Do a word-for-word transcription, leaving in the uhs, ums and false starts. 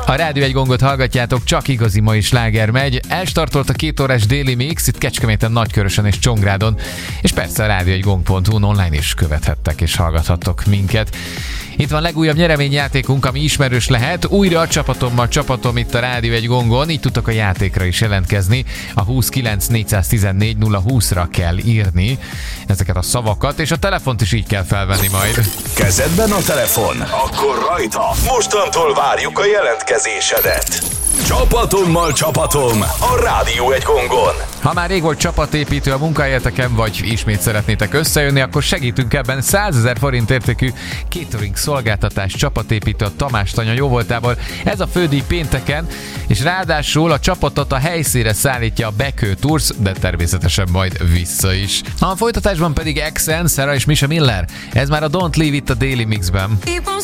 A Rádió egy gongot hallgatjátok, csak igazi mai sláger megy. Elstartolt a két órás Daily Mix, itt Kecskeméten, Nagykörösön és Csongrádon, és persze a rádió egy gong pont hu online is követhettek és hallgathattok minket. Itt van legújabb nyereményjátékunk, ami ismerős lehet. Újra a csapatommal csapatom itt a Rádió egy gongon, így tudtok a játékra is jelentkezni. A huszonkilenc négyszáztizennégy nulla húszra kell írni ezeket a szavakat, és a telefont is így kell felvenni majd. Kezedben a telefon? Akkor rajta! Mostantól várjuk a jelentkezésedet! Csapatommal csapatom a Rádió egy gongon. Ha már rég volt csapatépítő a munkahelyeteken, vagy ismét szeretnétek összejönni, akkor segítünk ebben. százezer forint értékű catering szolgáltatás csapatépítő a Tamás Tanya jóvoltából. Ez a fődíj pénteken, és ráadásul a csapatot a helyszínre szállítja a Bekő Tours, de természetesen majd vissza is. A folytatásban pedig Exen, Sarah és Misha Miller. Ez már a Don't Leave It a Daily Mixben.